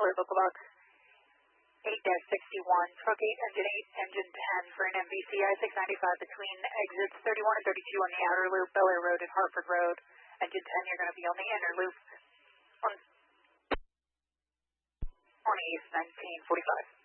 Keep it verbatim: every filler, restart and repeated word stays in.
alert, local box eight sixty-one, truck eight, engine eight, engine ten for an M V C I six ninety-five between exits thirty-one and thirty-two on the outer loop, Bel Air Road and Hartford Road. Engine ten, you're going to be on the inner loop on, on East nineteen forty-five.